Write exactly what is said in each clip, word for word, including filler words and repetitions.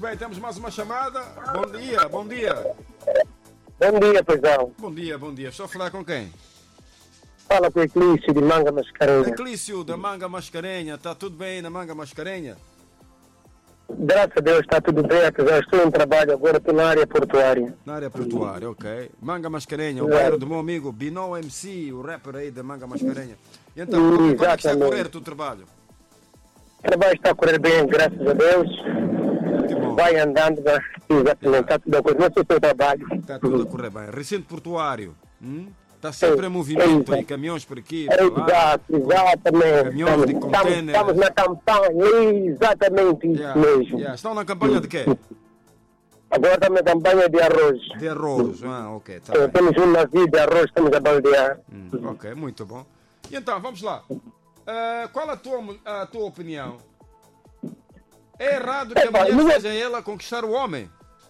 Muito bem, temos mais uma chamada. Bom dia, bom dia. Bom dia, Pedrão. Bom dia, bom dia. Estou a falar com quem? Fala com o Eclício de Manga Mascarenha. Eclício da Manga Mascarenha. Está tudo bem aí na Manga Mascarenha? Graças a Deus está tudo bem, apesar de estou em trabalho agora, estou na área portuária. Na área portuária, ok. Manga Mascarenha, o Exato. bairro do meu amigo Binó M C, o rapper aí da Manga Mascarenha. E então, como é que está a Exatamente. correr o teu trabalho? O trabalho está a correr bem, graças a Deus. Que bom. Vai andando, mas, exatamente, está tudo a correr. Não sei se eu trabalho. Está tudo a correr bem. Recinto portuário. Hum? Está sempre É, em movimento é, aí, caminhões por aqui, É, por lá. exato, exatamente. Caminhões de Estamos, containers. estamos na campanha, exatamente isso Yeah, mesmo. yeah. Estão na campanha de quê? Agora estamos na campanha de arroz. De arroz. Ah, ok, está Eh, bem. Temos um navio de arroz, estamos a baldear. Hum, ok, muito bom. E então, vamos lá. Ah, qual a tua, a tua opinião? É errado que a Epa, mulher minha- seja ela conquistar o homem?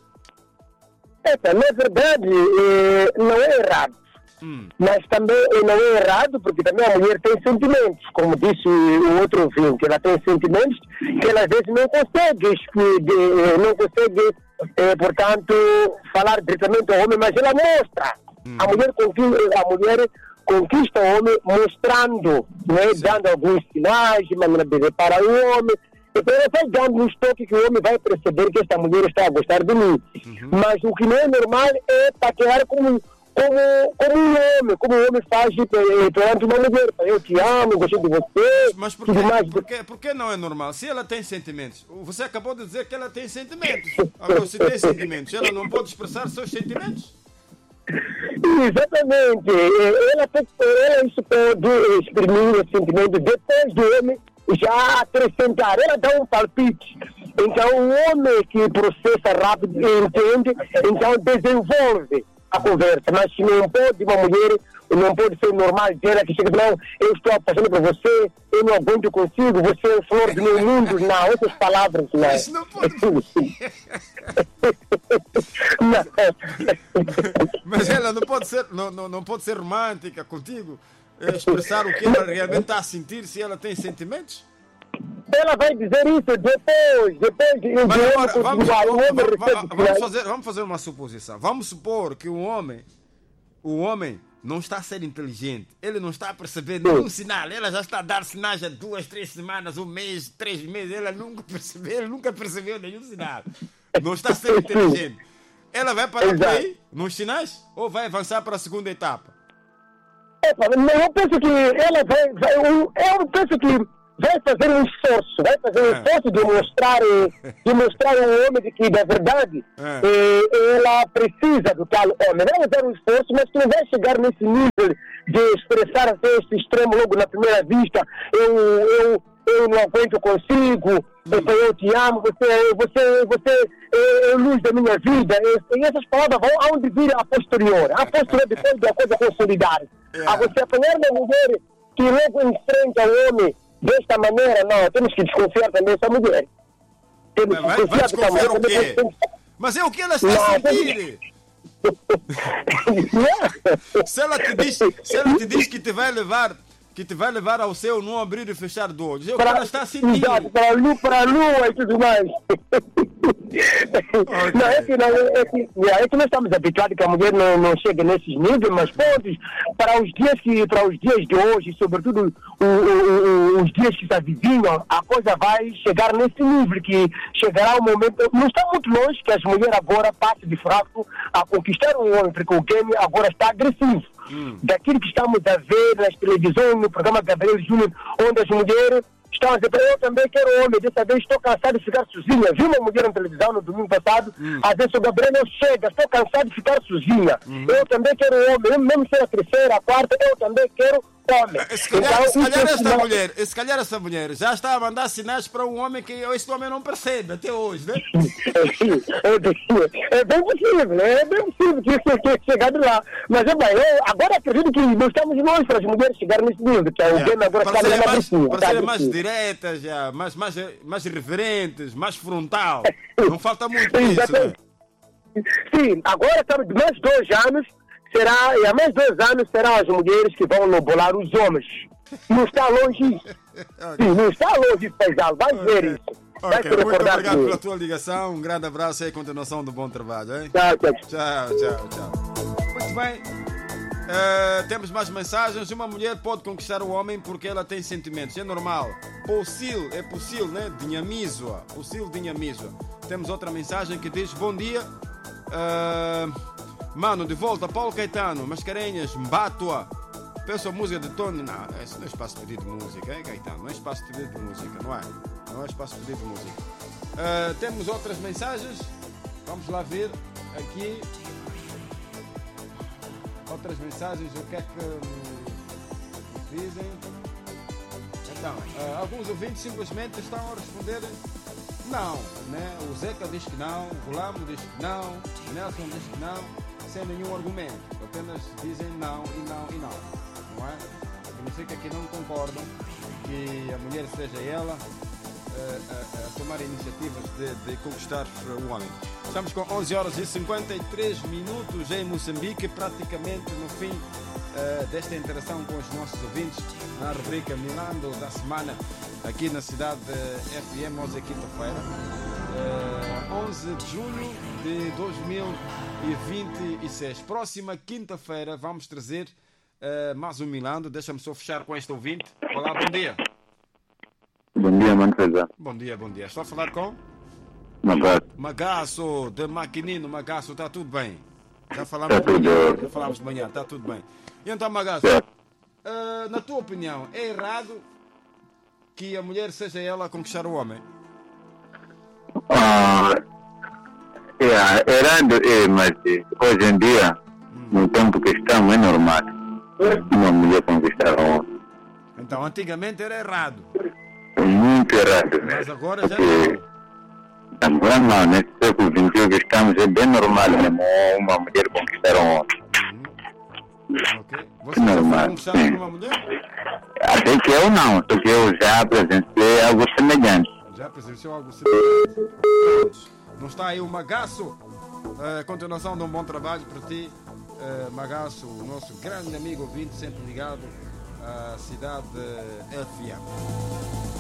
Epa, na verdade, eh, não é errado. Hum, Mas também não é errado, porque também a mulher tem sentimentos, como disse o outro ouvinte, ela tem sentimentos que ela às vezes não consegue, exp- de- não consegue, eh, portanto, falar diretamente ao homem, mas ela mostra. Hum. A, mulher conquista, a mulher conquista o homem mostrando, né, dando alguns sinais, de maneira de reparar o homem. Então ela vai dando um estoque que o homem vai perceber que esta mulher está a gostar de mim. Uhum. Mas o que não é normal é paquear como como, como um homem, como um homem faz eh, perante uma mulher. Eu te amo, gostei de você, mas por tudo mais. que, por, que, por que não é normal? Se ela tem sentimentos, você acabou de dizer que ela tem sentimentos. Agora, se tem sentimentos, ela não pode expressar seus sentimentos? Exatamente. Eh, Ela, tem- ela isso pode exprimir esse sentimento depois do homem já acrescentar. Ela dá um palpite. Então, o homem que processa rápido e entende, então desenvolve a conversa. Mas se não pode uma mulher, não pode ser normal dizer ela que chega, não, eu estou apaixonado por você, eu não aguento consigo, você é o flor do meu mundo. Não, essas palavras não. Isso não pode. Não. Mas ela não pode ser, não, não, não pode ser romântica contigo, eh, expressar o que ela realmente está a sentir se ela tem sentimentos? Ela vai dizer isso depois, depois de Mas de agora, homem vamos, continuar, o homem vamos- recebe vamos sinais. fazer, vamos fazer uma suposição. Vamos supor que o homem, o homem não está a ser inteligente. Ele não está a perceber nenhum sinal. Ela já está a dar sinais há duas, três semanas, um mês, três meses. Ela nunca percebeu, ele nunca percebeu nenhum sinal. Não está a ser inteligente. Ela vai parar por aí, nos sinais, ou vai avançar para a segunda etapa? Epa, não, eu penso que ela vai, vai eu, eu penso que vai fazer um esforço, vai fazer um É. esforço de mostrar, eh, de mostrar ao homem de que, na verdade, É. eh, ela precisa do tal homem. Vai fazer um esforço, mas que não vai chegar nesse nível de expressar até esse extremo logo na primeira vista. Eu, eu, eu não aguento consigo, então eu te amo, você, você, você é a luz da minha vida. E, e essas palavras vão aonde vir a posterior. A posterior depois da coisa consolidar. É. A você apanhar uma mulher que logo enfrenta o homem desta maneira, não, temos que desconfiar também dessa mulher. Temos que Vai, vai desconfiar dessa desconfiar o mulher. quê? Mas é o que ela está a Não, sentir. Se ela te diz, se ela te diz que te vai levar, que te vai levar ao céu num abrir e fechar de olhos, é o que ela está a sentir. Exato, para a lua, para a lua e tudo mais. Não, é que, não, é, que, é que nós estamos habituados que a mulher não, não chega nesses níveis, mas pontos, para os dias, que, para os dias de hoje, sobretudo o, o, o, os dias que se avizinham, a coisa vai chegar nesse nível, que chegará um momento, não está muito longe que as mulheres agora passem de fraco a conquistar um homem, porque o game agora está agressivo. Hum. Daquilo que estamos a ver nas televisões, no programa Gabriel Júnior, onde as mulheres estão a dizer, eu também quero homem, dessa vez estou cansado de ficar sozinha. Vi uma mulher na televisão no domingo passado, Hum. a dizer, o Gabriel, eu chega, estou cansado de ficar sozinha. Uhum. Eu também quero homem, eu, mesmo se é a terceira, a quarta, eu também quero homem. Se calhar, se isso calhar é esta sinal- mulher, se calhar essa mulher já está a mandar sinais para um homem que esse homem não percebe até hoje, né? É bem, é bem possível, é bem possível que isso tenha chegado lá. Mas é bem, eu agora acredito que não estamos longe para as mulheres chegarem nesse nível, que é o Yeah. game agora Para está serem na mais, agressiva, para está serem mais agressiva. diretas, já, mais, mais, mais reverentes, mais frontal. Não falta muito isso, né? Exatamente. Sim, agora estamos de mais dois anos, será, e há mais dois anos serão as mulheres que vão lobolar os homens. Não está longe isso. Sim, não está longe isso, Paisal, vai ver isso. Vai Ok, se muito recordar obrigado de mim. pela tua ligação. Um grande abraço e a continuação do bom trabalho. Hein? Tchau, tchau. Tchau, tchau, tchau. Muito bem. Eh, temos mais mensagens. Uma mulher pode conquistar o homem porque ela tem sentimentos. É normal. Possível, é possível, né? Dinhamizua. Possível, dinhamizua. Temos outra mensagem que diz: bom dia. Eh, mano, de volta, Paulo Caetano. Mascarenhas, Mbátua. Peço a música de Tony. Não, esse não é espaço de pedido de música, hein, Caetano? Não é espaço de pedido de música, não é? Não é espaço de pedido de música. Eh, temos outras mensagens. Vamos lá ver aqui. Outras mensagens, o que é que hum, dizem? Então, uh, alguns ouvintes simplesmente estão a responder não, né? O Zeca diz que não, o Lamo diz que não, o Nelson diz que não, sem nenhum argumento. Apenas dizem não e não e não, não é? Significa que não concordam que a mulher seja ela uh, uh, a tomar iniciativas de, de conquistar o homem. Estamos com onze horas e cinquenta e três minutos em Moçambique, praticamente no fim uh, desta interação com os nossos ouvintes na rubrica Milando da Semana, aqui na cidade de F M, hoje é quinta-feira, uh, onze de junho de dois mil e vinte e seis. Próxima quinta-feira vamos trazer uh, mais um Milando. Deixa-me só fechar com este ouvinte. Olá, bom dia. Bom dia, mano César. Bom dia, bom dia. Estou a falar com... Magaço. Magaço, de Maquinino, Magaço, está tudo bem? Já falamos Tá de manhã, tudo. já falamos de manhã, está tudo bem. E então, Magaço, É. uh, na tua opinião, é errado que a mulher seja ela a conquistar o homem? Ah, é, errado é, mas hoje em dia, no tempo que estamos, é normal uma mulher conquistar um homem. Então, antigamente era errado, É muito errado. mas agora já Porque não. agora não, nesse século vinte e um que estamos, é bem normal mesmo uma mulher conquistar um homem. Ok. Você já foi Normal, conquistado sim. por uma mulher? Até que eu não, só que eu já presenciei algo semelhante. Já presenciou algo semelhante? Não está aí o Magaço? Uh, continuação de um bom trabalho para ti, uh, Magaço, o nosso grande amigo ouvinte, sempre ligado à cidade F M.